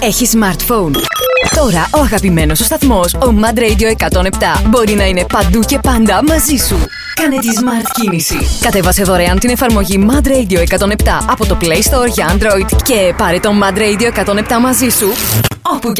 Έχει smartphone? Τώρα ο αγαπημένος σου σταθμός, ο Mad Radio 107, μπορεί να είναι παντού και πάντα μαζί σου. Κάνε τη smart κίνηση. Κατέβασε δωρεάν την εφαρμογή Mad Radio 107 από το Play Store για Android και πάρε το Mad Radio 107 μαζί σου όπου